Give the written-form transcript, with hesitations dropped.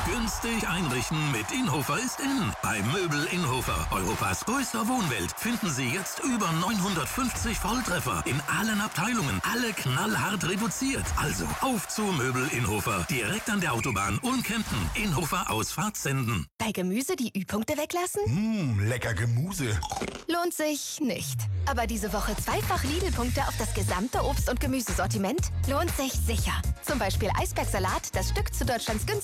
Günstig einrichten mit Inhofer ist in. Bei Möbel Inhofer, Europas größter Wohnwelt, finden Sie jetzt über 950 Volltreffer in allen Abteilungen. Alle knallhart reduziert. Also auf zu Möbel Inhofer. Direkt an der Autobahn Ulm-Kempten. Inhofer Ausfahrt Senden. Bei Gemüse die Ü-Punkte weglassen? Lecker Gemüse. Lohnt sich nicht. Aber diese Woche zweifach Lidl-Punkte auf das gesamte Obst- und Gemüsesortiment lohnt sich sicher. Zum Beispiel Eisbergsalat, das Stück zu Deutschlands günstigsten